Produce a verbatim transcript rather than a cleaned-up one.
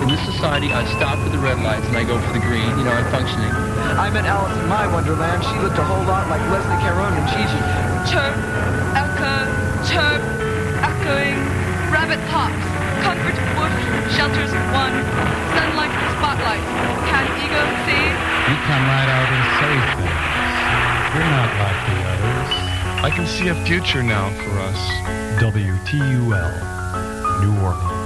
In this society, I stop for the red lights and I go for the green. You know, I'm functioning. I met Alice in my Wonderland. She looked a whole lot like Leslie Caron and Gigi. Chirp, echo, chirp, echoing. Rabbit hops, comfort woof, shelters one, sunlight spotlight. Can ego see? You come right out and say things. You're not like the others. I can see a future now for us. W T U L, New Orleans.